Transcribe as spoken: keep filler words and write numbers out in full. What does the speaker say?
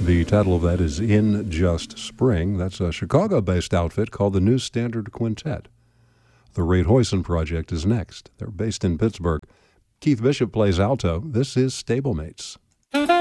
The title of that is In Just Spring. That's a Chicago-based outfit called the New Standard Quintet. The Ray Hoyson Project is next. They're based in Pittsburgh. Keith Bishop plays alto. This is Stablemates.